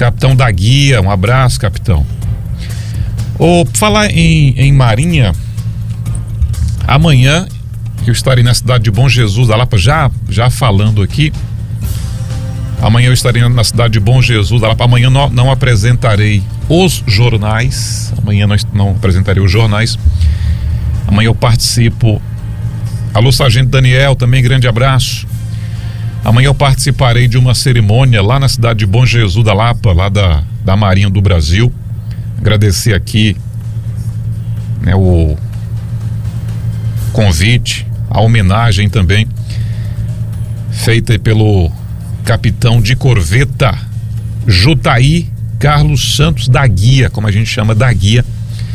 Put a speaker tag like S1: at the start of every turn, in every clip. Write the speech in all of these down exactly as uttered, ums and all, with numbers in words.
S1: Capitão da Guia, um abraço, capitão. Ô, falar em, em Marinha, amanhã eu estarei na cidade de Bom Jesus da Lapa, já, já falando aqui. Amanhã eu estarei na cidade de Bom Jesus da Lapa. Amanhã não, não apresentarei os jornais. Amanhã não, não apresentarei os jornais. Amanhã eu participo. Alô, Sargento Daniel, também grande abraço. Amanhã eu participarei de uma cerimônia lá na cidade de Bom Jesus da Lapa, lá da, da Marinha do Brasil. Agradecer aqui, né, o convite, a homenagem também feita pelo capitão de corveta Jutaí Carlos Santos da Guia, como a gente chama, da Guia,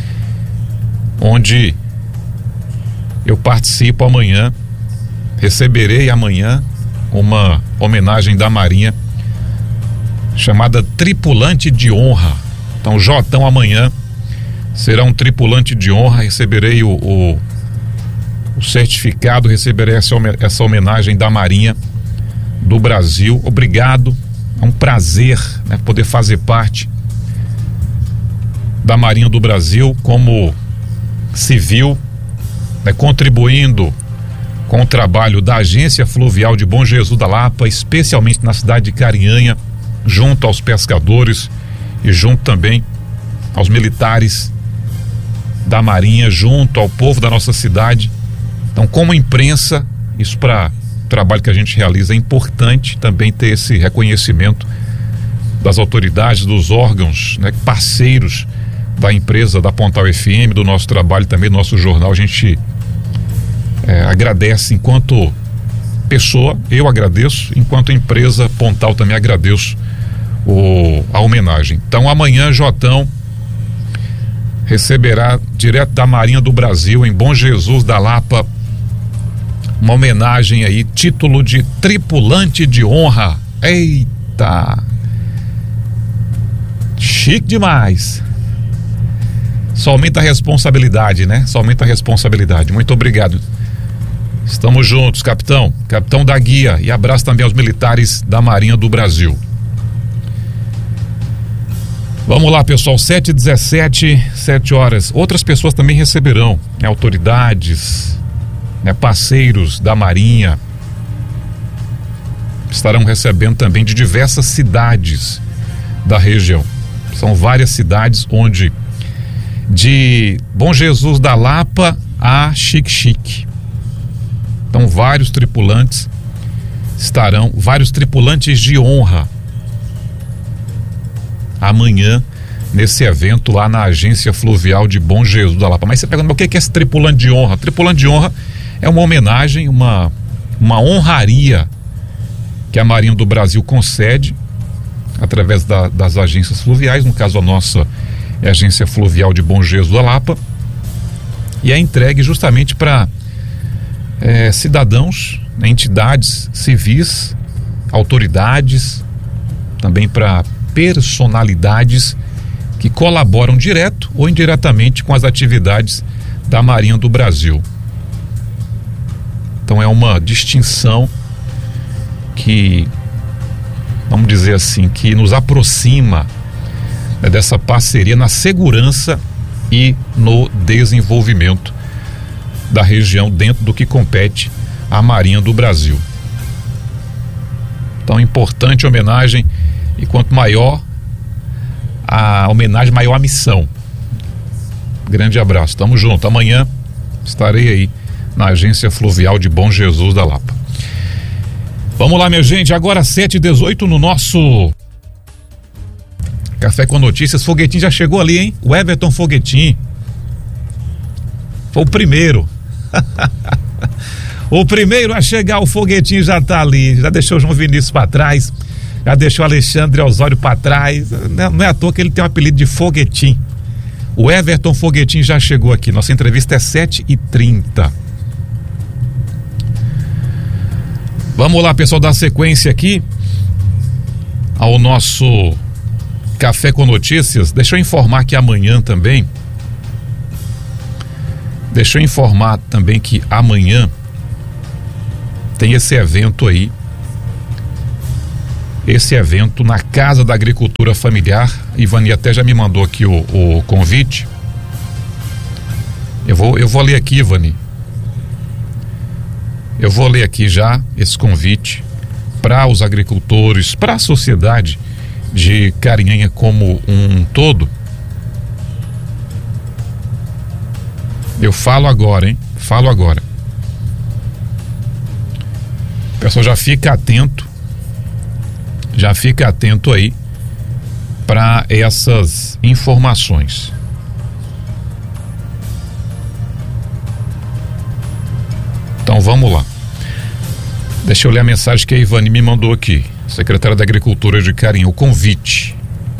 S1: onde eu participo amanhã, receberei amanhã uma homenagem da Marinha chamada Tripulante de Honra. Então, o Jotão amanhã será um tripulante de honra. Receberei o, o, o certificado, receberei essa, essa homenagem da Marinha do Brasil. Obrigado, é um prazer, né, poder fazer parte da Marinha do Brasil como civil, né, contribuindo com o trabalho da Agência Fluvial de Bom Jesus da Lapa, especialmente na cidade de Carinhanha, junto aos pescadores e junto também aos militares da Marinha, junto ao povo da nossa cidade. Então, como imprensa, isso para o trabalho que a gente realiza é importante também ter esse reconhecimento das autoridades, dos órgãos, né, parceiros da empresa, da Pontal F M, do nosso trabalho também, do nosso jornal. A gente é, agradece enquanto pessoa, eu agradeço, enquanto empresa Pontal também agradeço O, a homenagem. Então amanhã Jotão receberá direto da Marinha do Brasil, em Bom Jesus da Lapa, uma homenagem aí, título de tripulante de honra. Eita, chique demais. Só aumenta a responsabilidade, né? Só aumenta a responsabilidade. Muito obrigado. Estamos juntos, capitão, capitão da Guia, e abraço também aos militares da Marinha do Brasil. Vamos lá, pessoal, sete e dezessete, sete horas. Outras pessoas também receberão, né, autoridades, né, parceiros da Marinha, estarão recebendo também de diversas cidades da região. São várias cidades onde, de Bom Jesus da Lapa a Xique-Xique. Então, vários tripulantes estarão, vários tripulantes de honra, amanhã nesse evento lá na Agência Fluvial de Bom Jesus da Lapa. Mas você pergunta, o que é esse tripulante de honra? Tripulante de honra é uma homenagem, uma, uma honraria que a Marinha do Brasil concede através da, das agências fluviais. No caso, a nossa é a Agência Fluvial de Bom Jesus da Lapa, e é entregue justamente para é, cidadãos, né, entidades civis, autoridades, também para personalidades que colaboram direto ou indiretamente com as atividades da Marinha do Brasil. Então é uma distinção que, vamos dizer assim, que nos aproxima, né, dessa parceria na segurança e no desenvolvimento da região dentro do que compete à Marinha do Brasil. Então, importante homenagem. E quanto maior a homenagem, maior a missão. Grande abraço, tamo junto. Amanhã estarei aí na Agência Fluvial de Bom Jesus da Lapa. Vamos lá, minha gente, agora sete e dezoito no nosso Café com Notícias. Foguetinho já chegou ali, hein? O Everton Foguetinho foi o primeiro. O primeiro a chegar, o Foguetinho já tá ali, já deixou o João Vinícius para trás, já deixou o Alexandre Osório para trás. Não é à toa que ele tem o apelido de Foguetinho. O Everton Foguetinho já chegou aqui. Nossa entrevista é sete e trinta. Vamos lá, pessoal, dar sequência aqui ao nosso Café com Notícias. Deixa eu informar que amanhã também Deixa eu informar também que amanhã tem esse evento aí esse evento na Casa da Agricultura Familiar. Ivani até já me mandou aqui o, o convite. Eu vou, eu vou ler aqui, Ivani. Eu vou ler aqui já esse convite para os agricultores, para a sociedade de Carinhanha como um todo. Eu falo agora, hein? Falo agora. O pessoal já fica atento, já fica atento aí para essas informações. Então vamos lá. Deixa eu ler a mensagem que a Ivani me mandou aqui, secretária da Agricultura de Carinhanha, o convite.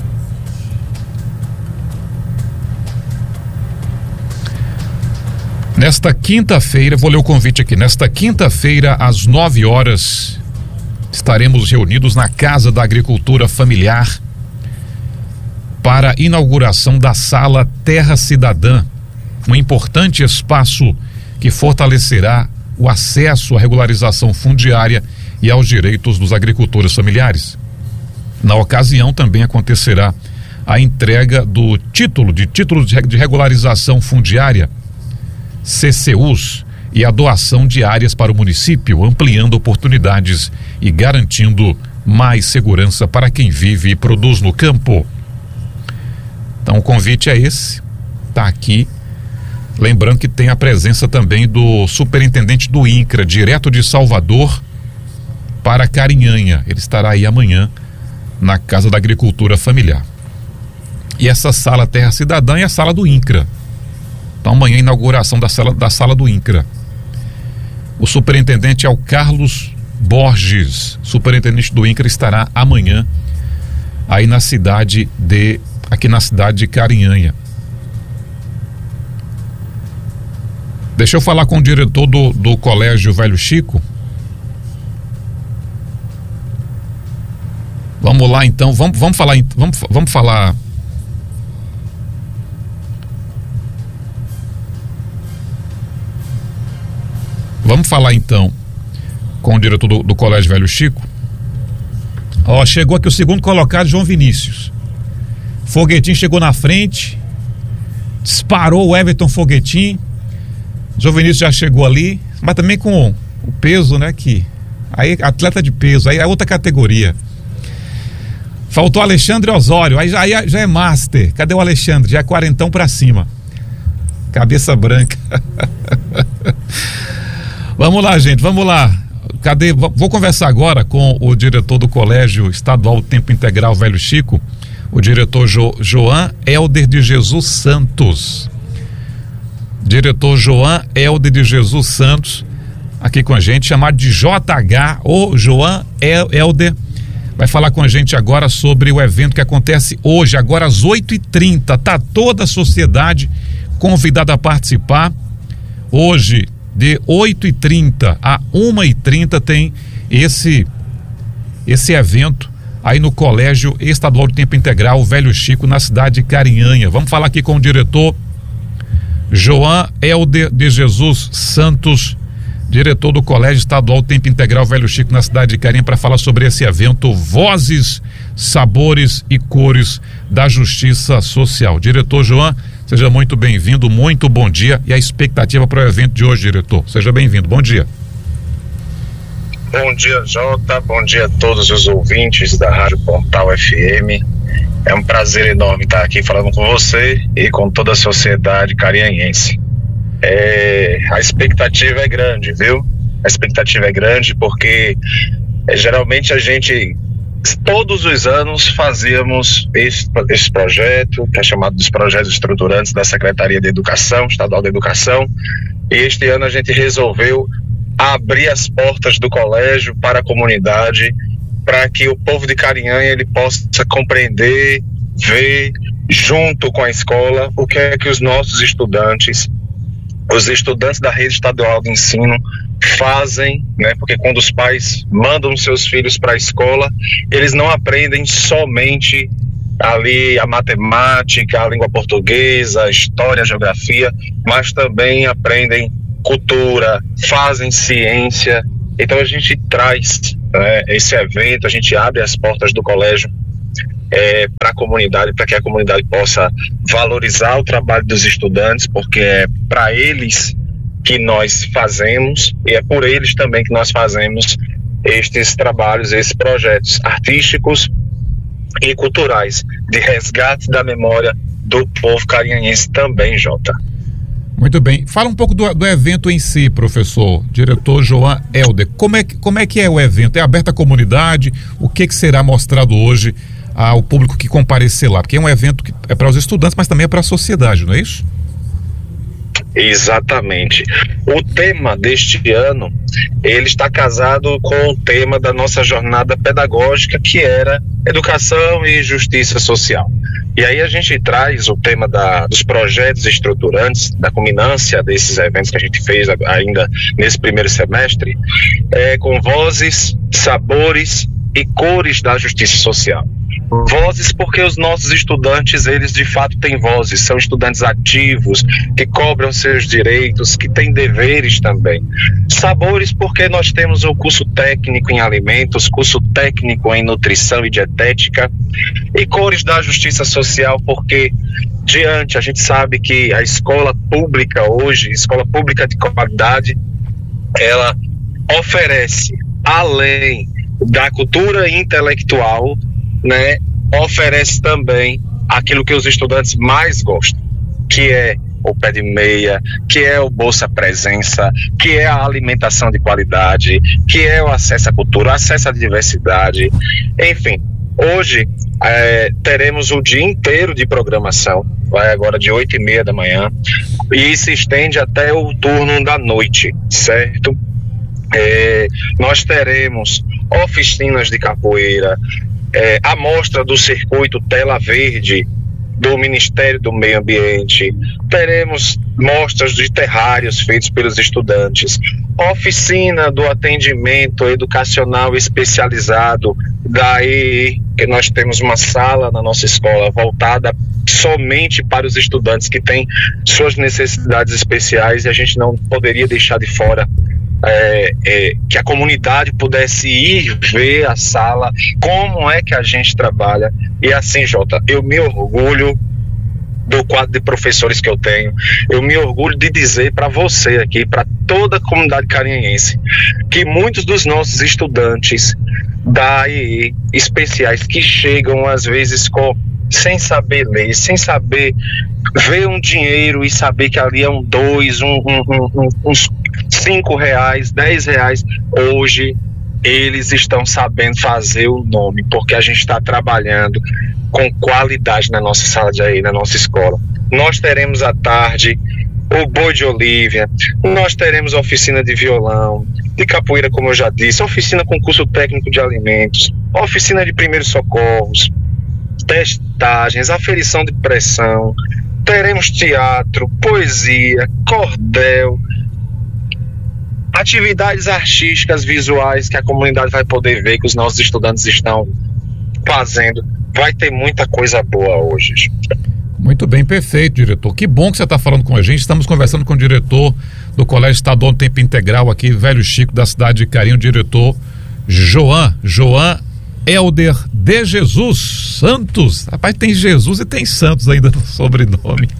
S1: Nesta quinta-feira, vou ler o convite aqui, nesta quinta-feira, às nove horas, estaremos reunidos na Casa da Agricultura Familiar para a inauguração da Sala Terra Cidadã, um importante espaço que fortalecerá o acesso à regularização fundiária e aos direitos dos agricultores familiares. Na ocasião, também acontecerá a entrega do título de título de regularização fundiária, C C Us, e a doação de áreas para o município, ampliando oportunidades e garantindo mais segurança para quem vive e produz no campo. Então o convite é esse, tá aqui. Lembrando que tem a presença também do superintendente do INCRA, direto de Salvador para Carinhanha. Ele estará aí amanhã na Casa da Agricultura Familiar. E essa sala Terra Cidadã é a sala do INCRA. Então amanhã a inauguração da sala, da sala do INCRA. O superintendente é o Carlos Borges. Superintendente do INCRA estará amanhã aí na cidade de, aqui na cidade de Carinhanha. Deixa eu falar com o diretor do, do Colégio Velho Chico. Vamos lá então, vamos, vamos falar, vamos, vamos falar. Vamos falar então com o diretor do, do Colégio Velho Chico. Ó, chegou aqui o segundo colocado, João Vinícius. Foguetinho chegou na frente, disparou o Everton Foguetinho. João Vinícius já chegou ali, mas também com o peso, né? Que aí atleta de peso, aí é outra categoria. Faltou Alexandre Osório, aí já, aí já é master. Cadê o Alexandre? Já é quarentão pra cima. Cabeça branca. Vamos lá, gente, vamos lá. Cadê? Vou conversar agora com o diretor do Colégio Estadual Tempo Integral Velho Chico, o diretor jo, Joan Helder de Jesus Santos. Diretor Joan Helder de Jesus Santos, aqui com a gente, chamado de J H, ou Joan Helder, vai falar com a gente agora sobre o evento que acontece hoje, agora às oito e trinta. Tá toda a sociedade convidada a participar. Hoje, de oito e trinta a uma e trinta, tem esse, esse evento aí no Colégio Estadual de Tempo Integral Velho Chico, na cidade de Carinhanha. Vamos falar aqui com o diretor Joan Helder de Jesus Santos, diretor do Colégio Estadual Tempo Integral Velho Chico, na cidade de Carinhanha, para falar sobre esse evento Vozes, Sabores e Cores da Justiça Social. Diretor Joan, seja muito bem-vindo, muito bom dia, e a expectativa para o evento de hoje, diretor. Seja bem-vindo, bom dia.
S2: Bom dia, Jota, bom dia a todos os ouvintes da Rádio Pontal F M. É um prazer enorme estar aqui falando com você e com toda a sociedade carinhanhense. É, a expectativa é grande, viu? A expectativa é grande porque é, geralmente a gente, todos os anos, fazíamos esse, esse projeto, que é chamado dos projetos estruturantes da Secretaria de Educação, Estadual de Educação, e este ano a gente resolveu abrir as portas do colégio para a comunidade, para que o povo de Carinhanha ele possa compreender, ver, junto com a escola, o que é que os nossos estudantes, os estudantes da rede estadual de ensino fazem, né? Porque quando os pais mandam seus filhos para a escola, eles não aprendem somente ali a matemática, a língua portuguesa, a história, a geografia, mas também aprendem cultura, fazem ciência. Então a gente traz né, esse evento, a gente abre as portas do colégio é, para a comunidade, para que a comunidade possa valorizar o trabalho dos estudantes, porque é para eles que nós fazemos e é por eles também que nós fazemos estes trabalhos, esses projetos artísticos e culturais de resgate da memória do povo carinhanense também, Jota.
S1: Muito bem. Fala um pouco do, do evento em si, professor, diretor Joan Helder. Como é, como é que é o evento? É aberto à comunidade? O que, que será mostrado hoje ao público que comparecer lá? Porque é um evento que é para os estudantes, mas também é para a sociedade, não é isso?
S2: Exatamente. O tema deste ano, ele está casado com o tema da nossa jornada pedagógica, que era educação e justiça social. E aí a gente traz o tema da, dos projetos estruturantes, da culminância desses eventos que a gente fez ainda nesse primeiro semestre, é, com vozes, sabores e cores da justiça social. Vozes porque os nossos estudantes, eles de fato têm vozes, são estudantes ativos, que cobram seus direitos, que têm deveres também. Sabores porque nós temos o curso técnico em alimentos, curso técnico em nutrição e dietética, e cores da justiça social porque diante a gente sabe que a escola pública hoje, escola pública de qualidade, ela oferece, além da cultura intelectual, né, oferece também aquilo que os estudantes mais gostam, que é o pé de meia, que é o Bolsa Presença, que é a alimentação de qualidade, que é o acesso à cultura, o acesso à diversidade. Enfim, hoje é, teremos o dia inteiro de programação, vai agora de oito e meia da manhã, e se estende até o turno da noite, certo? É, nós teremos oficinas de capoeira, É, a mostra do circuito Tela Verde do Ministério do Meio Ambiente, teremos mostras de terrários feitos pelos estudantes, oficina do atendimento educacional especializado da E E, que nós temos uma sala na nossa escola voltada somente para os estudantes que têm suas necessidades especiais, e a gente não poderia deixar de fora É, é, que a comunidade pudesse ir ver a sala, como é que a gente trabalha. E assim, Jota, eu me orgulho do quadro de professores que eu tenho, eu me orgulho de dizer para você aqui, para toda a comunidade carinhanense, que muitos dos nossos estudantes da E E especiais que chegam às vezes com sem saber ler, sem saber ver um dinheiro e saber que ali é um dois, um, um, um, uns cinco reais, dez reais, hoje eles estão sabendo fazer o nome, porque a gente está trabalhando com qualidade na nossa sala de aí, na nossa escola. Nós teremos à tarde o Boi de Olívia, nós teremos oficina de violão, de capoeira, como eu já disse, oficina com curso técnico de alimentos, oficina de primeiros socorros, testagens, aferição de pressão, teremos teatro, poesia, cordel, atividades artísticas visuais que a comunidade vai poder ver, que os nossos estudantes estão fazendo. Vai ter muita coisa boa hoje.
S1: Muito bem, perfeito, diretor. Que bom que você está falando com a gente. Estamos conversando com o diretor do Colégio Estadual do Tempo Integral aqui, Velho Chico, da cidade de Carinho, o diretor Joan, Joan Helder de Jesus Santos. Rapaz, tem Jesus e tem Santos ainda no sobrenome.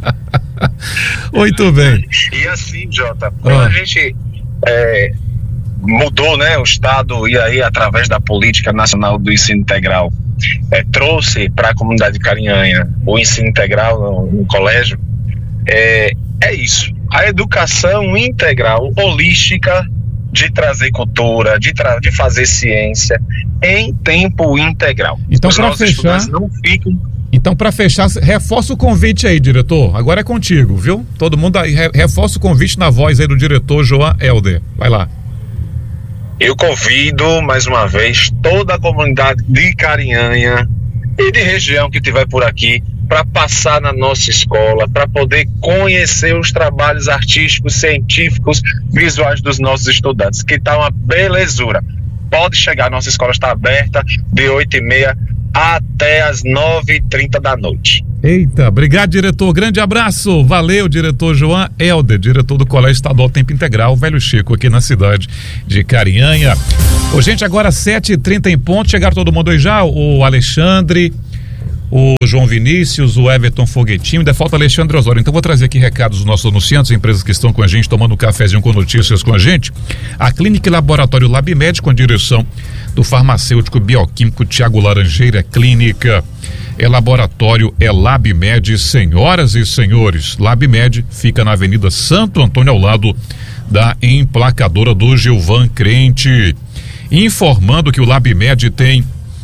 S1: Muito bem.
S2: E assim, Jota, quando ah. a gente é, mudou, né, o Estado, e aí através da Política Nacional do Ensino Integral, é, trouxe para a comunidade de Carinhanha o ensino integral no, no colégio, é, é isso, a educação integral, holística, de trazer cultura, de, tra- de fazer ciência em tempo integral.
S1: Então, para fechar,
S2: não fiquem...
S1: então, para fechar, reforça o convite aí, diretor. Agora é contigo, viu? Todo mundo aí, reforça o convite na voz aí do diretor Joan Helder. Vai lá.
S2: Eu convido, mais uma vez, toda a comunidade de Carinhanha e de região que estiver por aqui para passar na nossa escola, para poder conhecer os trabalhos artísticos, científicos, visuais dos nossos estudantes, que está uma belezura. Pode chegar, nossa escola está aberta de oito e meia até as nove e trinta da noite.
S1: Eita, obrigado, diretor. Grande abraço. Valeu, diretor João Helder, diretor do Colégio Estadual Tempo Integral Velho Chico, aqui na cidade de Carinhanha. Ô, gente, agora sete e trinta em ponto. Chegaram todo mundo aí já? O Alexandre, o João Vinícius, o Everton Foguetinho, ainda falta Alexandre Osório. Então vou trazer aqui recados dos nossos anunciantes, empresas que estão com a gente, tomando um cafezinho com notícias com a gente. A Clínica e Laboratório LabMed, com a direção do farmacêutico bioquímico Tiago Laranjeira. Clínica é laboratório, é LabMed, senhoras e senhores. LabMed fica na Avenida Santo Antônio, ao lado da emplacadora do Gilvan Crente. Informando que o LabMed tem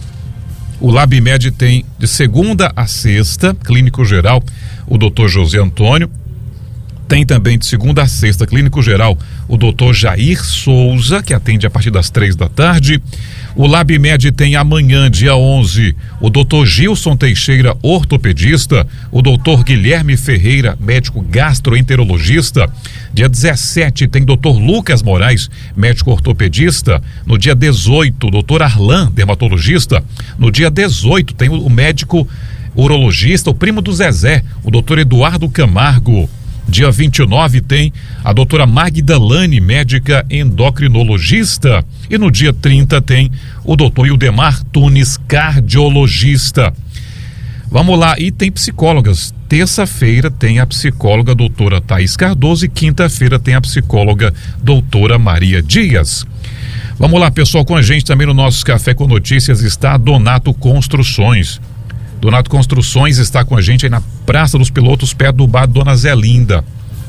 S1: O LabMed tem de segunda a sexta, clínico geral, o doutor José Antônio. Tem também de segunda a sexta, clínico geral, o doutor Jair Souza, que atende a partir das três da tarde. O LabMed tem amanhã, dia onze, o doutor Gilson Teixeira, ortopedista. O doutor Guilherme Ferreira, médico gastroenterologista. Dia dezessete tem doutor Lucas Moraes, médico ortopedista. No dia dezoito, doutor Arlan, dermatologista. No dia dezoito tem o médico urologista, o primo do Zezé, o doutor Eduardo Camargo. Dia vinte e nove tem a doutora Magdalane, médica endocrinologista. E no dia trinta tem o doutor Ildemar Tunes, cardiologista. Vamos lá, e tem psicólogas. Terça-feira tem a psicóloga doutora Thaís Cardoso e quinta-feira tem a psicóloga doutora Maria Dias. Vamos lá, pessoal, com a gente também no nosso Café com Notícias está Donato Construções. Donato Construções está com a gente aí na Praça dos Pilotos, perto do bar Dona Zelinda.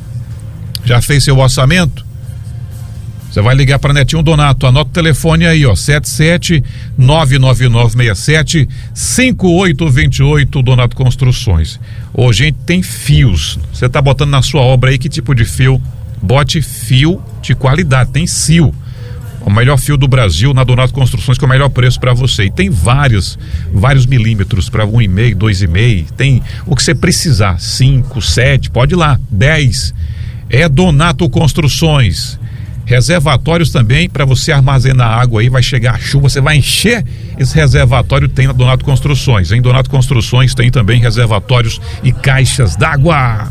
S1: Já fez seu orçamento? Você vai ligar para Netinho Donato, anota o telefone aí, ó, sete sete nove nove nove seis sete cinco oito dois oito, Donato Construções. Ô, gente, tem fios. Você tá botando na sua obra aí que tipo de fio? Bote fio de qualidade, tem Sil. O melhor fio do Brasil na Donato Construções, com o melhor preço para você. E tem vários, vários milímetros para um e meio, dois e meio. Tem o que você precisar, cinco, sete, pode ir lá, dez. É Donato Construções. Reservatórios também para você armazenar água aí, vai chegar a chuva, você vai encher esse reservatório, tem na Donato Construções. Em Donato Construções tem também reservatórios e caixas d'água.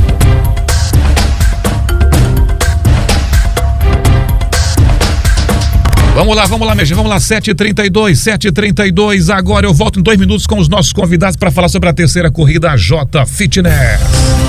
S1: Vamos lá, vamos lá, minha gente, vamos lá, sete e trinta e dois, sete e trinta e dois, agora eu volto em dois minutos com os nossos convidados para falar sobre a terceira corrida J Fitness.